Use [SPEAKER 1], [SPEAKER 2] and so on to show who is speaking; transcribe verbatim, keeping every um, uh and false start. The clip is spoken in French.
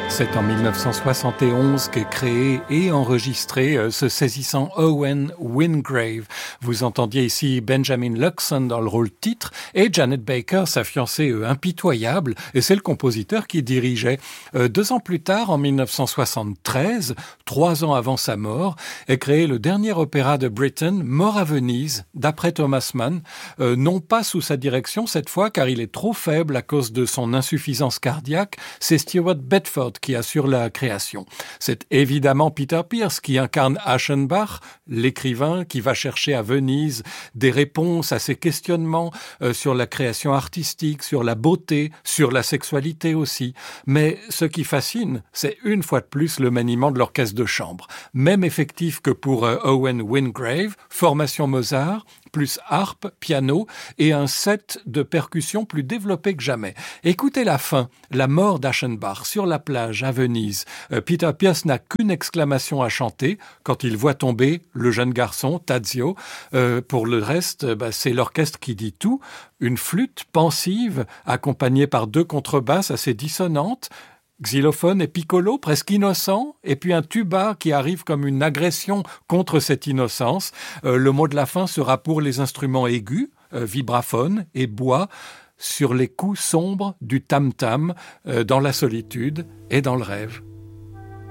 [SPEAKER 1] C'est en mille neuf cent soixante et onze qu'est créé et enregistré euh, ce saisissant Owen Wingrave. Vous entendiez ici Benjamin Luxon dans le rôle titre et Janet Baker, sa fiancée euh, impitoyable, et c'est le compositeur qui dirigeait. Euh, deux ans plus tard, en mille neuf cent soixante-treize, trois ans avant sa mort, est créé le dernier opéra de Britten, Mort à Venise, d'après Thomas Mann, euh, non pas sous sa direction cette fois, car il est trop faible à cause de son insuffisance cardiaque. C'est Stewart Bedford qui assure la création. C'est évidemment Peter Pears qui incarne Aschenbach, l'écrivain qui va chercher à Venise des réponses à ses questionnements euh, sur la création artistique, sur la beauté, sur la sexualité aussi. Mais ce qui fascine, c'est une fois de plus le maniement de l'orchestre de chambre. Même effectif que pour euh, Owen Wingrave, formation Mozart, plus harpe, piano et un set de percussions plus développé que jamais. Écoutez la fin, la mort d'Aschenbach sur la plage à Venise. Euh, Peter Pears n'a qu'une exclamation à chanter quand il voit tomber le jeune garçon, Tadzio. Euh, pour le reste, bah, c'est l'orchestre qui dit tout. Une flûte pensive accompagnée par deux contrebasses assez dissonantes, xylophone et piccolo, presque innocent, et puis un tuba qui arrive comme une agression contre cette innocence. Euh, le mot de la fin sera pour les instruments aigus, euh, vibraphone et bois, sur les coups sombres du tam-tam, euh, dans la solitude et dans le rêve.